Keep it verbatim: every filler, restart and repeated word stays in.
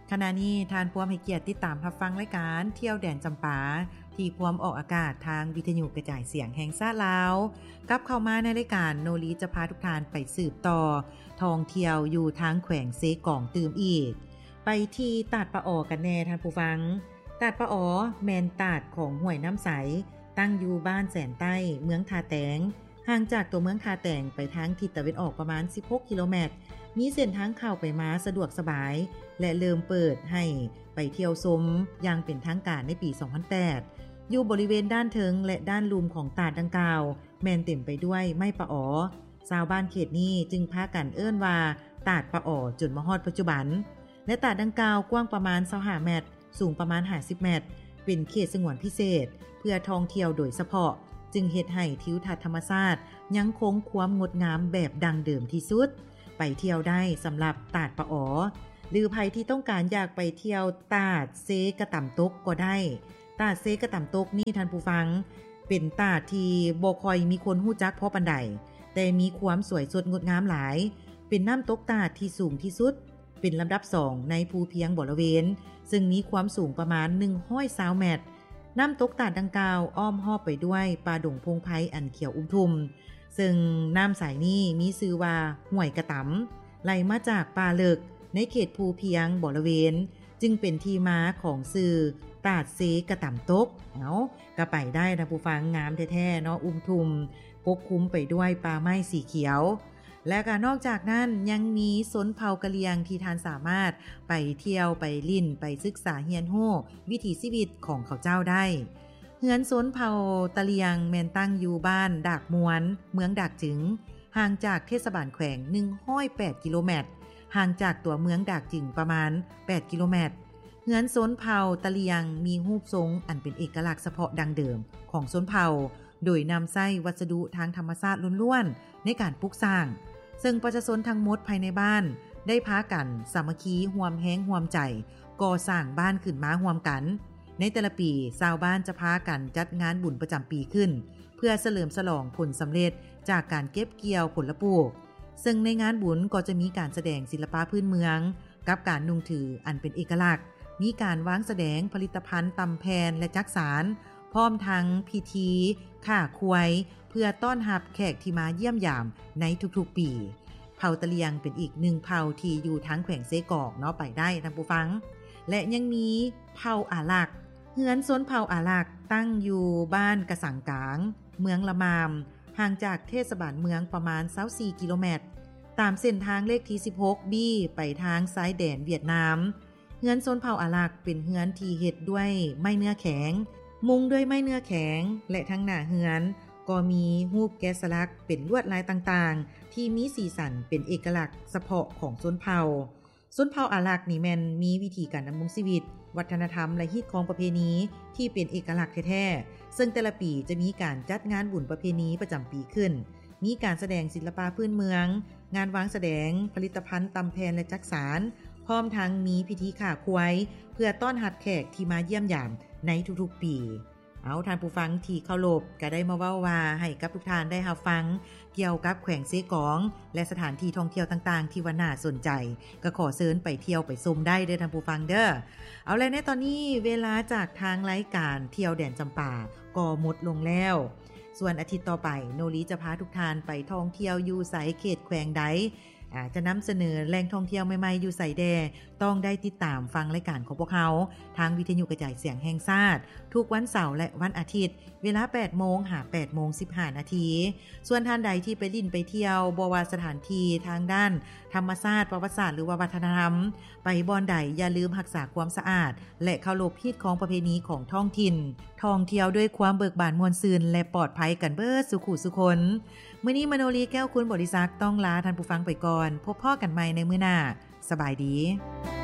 ขณะนี้ทานพวมให้เกียรติติดตามรับฟังรายการเที่ยวแดนจำปาที่พวมออกอากาศทางวิทยุกระจายเสียงแห่งชาติลาวกลับเข้ามาในรายการโนลีจะพาทุกท่านไปสืบต่อท่องเที่ยวอยู่ทางแขวงเซกองตืมอีกไปที่ตาดปะออกันแน่ท่านผู้ฟังตาดปะออแมนตาดของห้วยน้ำใสตั้งอยู่บ้านแสนใต้เมืองทาแตงห่างจากตัวเมืองทาแตงไปทางทิศตะวันออกประมาณสิบหกกิโลเมตรมีเส้นทางเข้าไปมาสะดวกสบายและเริ่มเปิดให้ไปเที่ยวชมอย่างเป็นทางการในปี สองพันแปด อยู่บริเวณด้านเทิงและด้านลุมของตาดดังกล่าวแม่นเต็มไปด้วยไม้ปะอ๋อชาวบ้านเขตนี้จึงพากันเอิ้นว่าตาดปะอ๋อจนมาฮอดปัจจุบันและตาดดังกล่าวกว้างประมาณยี่สิบห้าเมตรสูงประมาณห้าสิบเมตรเป็นเขตสงวนพิเศษเพื่อท่องเที่ยวโดยเฉพาะจึงเฮ็ดให้ทิวทัศน์ธรรมชาติยังคงความงดงามแบบดังเดิมที่สุดไปเที่ยวได้สำหรับตาดปะอ๋อหรือใครที่ต้องการอยากไปเที่ยวตาดเซกะต่ำตกก็ได้ตาดเซกะต่ำตกนี่ท่านผู้ฟังเป็นตาดที่บ่ค่อยมีคนฮู้จักพอปานใดแต่มีความสวยสดงดงามหลายเป็นน้ำตกตาดที่สูงที่สุดเป็นลำดับสองในภูเพียงบริเวณซึ่งมีความสูงประมาณหนึ่งร้อยยี่สิบเมตรน้ำตกตาดดังกล่าวอ้อมรอบไปด้วยป่าดงพงไพรอันเขียวอุ้มทุ่มซึ่งน้ำสายนี้มีชื่อว่าห้วยกระตำไหลมาจากป่าเลิกในเขตภูเพียงบริเวณจึงเป็นที่มาของชื่อตาดเซกระตำตกเอาก็ไปได้นะผู้ฟังงามแท้ๆเนาะอุ้มทุ่มปกคลุมไปด้วยป่าไม้สีเขียวและก็นอกจากนั้นยังมีสนเผ่ากะเหรี่ยงที่ท่านสามารถไปเที่ยวไปลิ่นไปศึกษาเรียนรู้วิถีชีวิตของเขาเจ้าได้เฮือนสนเผ่าตะเลียงแม่นตั้งอยู่บ้านดากมวนเมืองดากจึงห่างจากเทศบาลแขวงหนึ่งร้อยแปดกิโลเมตรห่างจากตัวเมืองดากจึงประมาณแปดกิโลเมตรเฮือนสนเผ่าตะเลียงมีรูปทรงอันเป็นเอกลักษณ์เฉพาะดังเดิมของสนเผ่าโดยนำไส้วัสดุทางธรรมชาติล้วนๆในการปลูกสร้างซึ่งประชาชนทั้งหมดภายในบ้านได้พากันสามัคคีร่วมแรงร่วมใจก่อสร้างบ้านขึ้นมาร่วมกันในแต่ละปีชาวบ้านจะพากันจัดงานบุญประจำปีขึ้นเพื่อเฉลิมฉลองผลสำเร็จจากการเก็บเกี่ยวผลปลูกซึ่งในงานบุญก็จะมีการแสดงศิลปะพื้นเมืองกับการนุ่งถืออันเป็นเอกลักษณ์มีการวางแสดงผลิตภัณฑ์ตำแพนและจักสานพร้อมทั้งพิธีข่าควยเพื่อต้อนรับแขกที่มาเยี่ยมยามในทุกๆปีเผ่าตะเลียงเป็นอีกหนึ่งเผ่าที่อยู่ทั้งแขวงเซกอกเนาะไปได้ท่านผู้ฟังและยังมีเผ่าอาลักเฮือนสนเผ่าอาลักตั้งอยู่บ้านกระสังกลางเมืองละมามห่างจากเทศบาลเมืองประมาณยี่สิบสี่กิโลเมตรตามเส้นทางเลขที่สิบหกบีไปทางซ้ายแดนเวียดนามเฮือนสนเผ่าอาลักเป็นเฮือนที่เฮ็ดด้วยไม้เนื้อแข็งมุงด้วยไม้เนื้อแข็งและทั้งหน้าเฮือนก็มีรูปแกะสลักเป็นลวดลายต่างๆที่มีสีสันเป็นเอกลักษณ์เฉพาะของชนเผ่าชนเผ่าอาลักนี่แม่นมีวิธีการดำรงชีวิตวัฒนธรรมและฮีตของประเพณีที่เป็นเอกลักษณ์แท้ๆซึ่งแต่ละปีจะมีการจัดงานบุญประเพณีประจำปีขึ้นมีการแสดงศิลปะพื้นเมืองงานวางแสดงผลิตภัณฑ์ตำแพนและจักสานพร้อมทั้งมีพิธีข่าควยเพื่อต้อนรับแขกที่มาเยี่ยมยามในทุกๆปีเอาท่านผู้ฟังที่เคารพก็ได้มาเว้าว่าให้กับทุกท่านได้รับฟังเกี่ยวกับแขวงเซกองและสถานที่ท่องเที่ยวต่างๆที่ว่าน่าสนใจก็ขอเชิญไปเที่ยวไปชมได้เด้อท่านผู้ฟังเด้อเอาเลยในตอนนี้เวลาจากทางรายการเที่ยวแดนจำปาก็หมดลงแล้วส่วนอาทิตย์ต่อไปโนรีจะพาทุกท่านไปท่องเที่ยวอยู่ไสเขตแขวงใดอาจจะนำเสนอแหล่งท่องเที่ยวใหม่ๆอยู่ไสแดต้องได้ติดตามฟังรายการของพวกเขาทางวิทยุกระจายเสียงแห่งชาติทุกวันเสาร์และวันอาทิตย์เวลา แปดโมง หา แปดโมงสิบห้า นาทีส่วนท่านใดที่ไปลิ้นไปเที่ยวบ่ว่าสถานที่ทางด้านธรรมชาติประวัติศาสตร์หรือว่าวัฒนธรรมไปบ่อนใดอย่าลืมรักษาความสะอาดและเคารพฮีตของประเพณีของท้องถิ่นท่องเที่ยวด้วยความเบิกบานม่วนซื่นและปลอดภัยกันเบิดสุขุสุคนมื้อนี้มโนรีแก้วคุณบริษัทต้องลาท่านผู้ฟังไปก่อนพบพ่อกันใหม่ในมื้อหน้าสบายดี